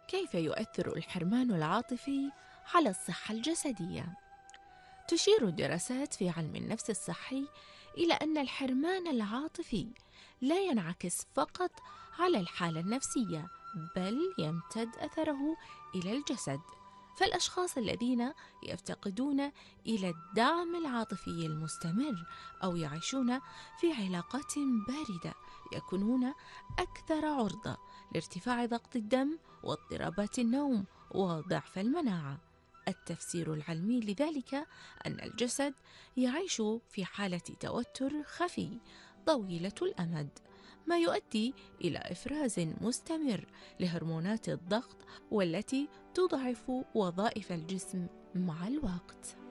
كيف يؤثر الحرمان العاطفي على الصحة الجسدية؟ تشير الدراسات في علم النفس الصحي إلى أن الحرمان العاطفي لا ينعكس فقط على الحالة النفسية، بل يمتد أثره إلى الجسد. فالأشخاص الذين يفتقدون إلى الدعم العاطفي المستمر أو يعيشون في علاقات باردة يكونون أكثر عرضة لارتفاع ضغط الدم واضطرابات النوم وضعف المناعة. التفسير العلمي لذلك أن الجسد يعيش في حالة توتر خفي طويلة الأمد، ما يؤدي إلى إفراز مستمر لهرمونات الضغط والتي تضعف وظائف الجسم مع الوقت.